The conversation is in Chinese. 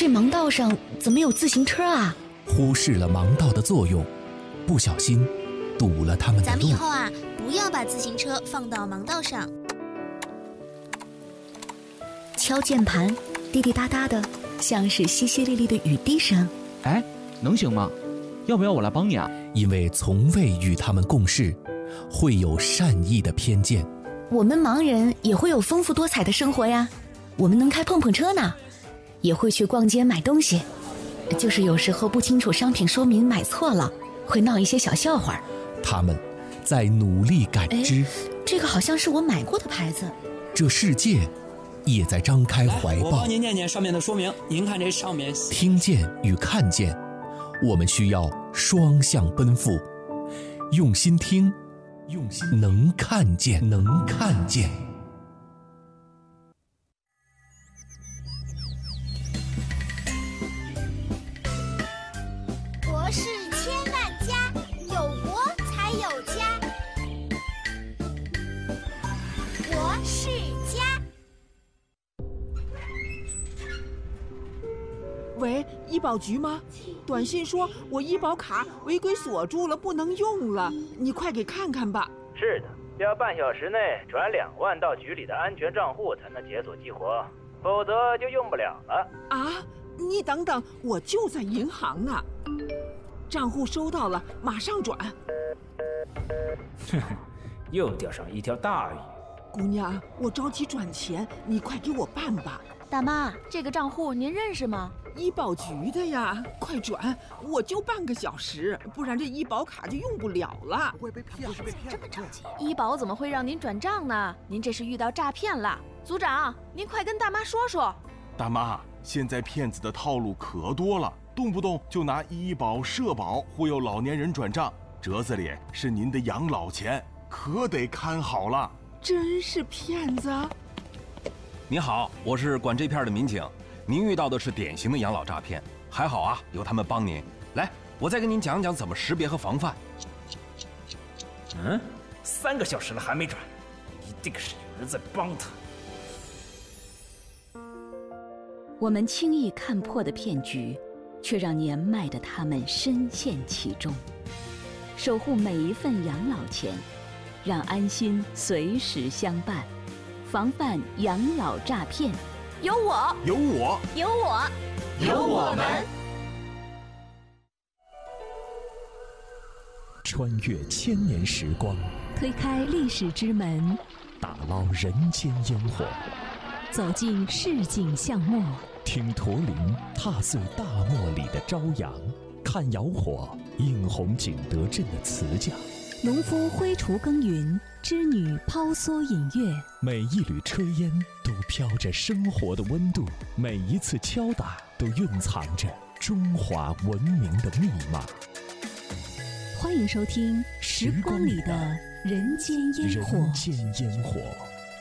这盲道上怎么有自行车啊？ 忽视了盲道的作用，不小心堵了他们的路。 咱们以后啊，不要把自行车放到盲道上。 敲键盘，滴滴答答的，像是淅淅沥沥的雨滴声。 哎，能行吗？要不要我来帮你啊？ 因为从未与他们共事，会有善意的偏见。 我们盲人也会有丰富多彩的生活呀，我们能开碰碰车呢，也会去逛街买东西，就是有时候不清楚商品说明买错了，会闹一些小笑话。 他们在努力感知， 这个好像是我买过的牌子。 这世界也在张开怀抱。 我帮您念念上面的说明，您看这上面听见与看见，我们需要双向奔赴，用心听，用心能看见，能看见。 国事千万家，有国才有家。国事家。 喂，医保局吗？短信说我医保卡违规锁住了，不能用了，你快给看看吧。 是的，要半小时内转2万到局里的安全账户才能解锁激活，否则就用不了了。 啊，你等等，我就在银行呢。账户收到了，马上转。 哼，又钓上一条大鱼。 姑娘，我着急转钱，你快给我办吧。 大妈，这个账户您认识吗？ 医保局的呀，快转！我就半个小时，不然这医保卡就用不了了。 会被骗， 这么着急？医保怎么会让您转账呢？您这是遇到诈骗了。组长，您快跟大妈说说。 大妈，现在骗子的套路可多了，动不动就拿医保、社保忽悠老年人转账，折子里是您的养老钱，可得看好了。 真是骗子！ 你好，我是管这片的民警。您遇到的是典型的养老诈骗，还好啊，有他们帮您。来，我再跟您讲讲怎么识别和防范。 3个小时了还没转，一定是有人在帮他。 我们轻易看破的骗局，却让年迈的他们深陷其中。守护每一份养老钱，让安心随时相伴，防范养老诈骗。有我， 有我， 有我， 有我们。 穿越千年时光， 推开历史之门， 打捞人间烟火， 走进市井巷陌， 听驼铃踏碎大漠里的朝阳，看窑火映红景德镇的瓷匠。 农夫挥锄耕耘，织女抛梭饮月， 每一缕炊烟都飘着生活的温度，每一次敲打都蕴藏着中华文明的密码。 欢迎收听《时光里的人间烟火》。 人间烟火。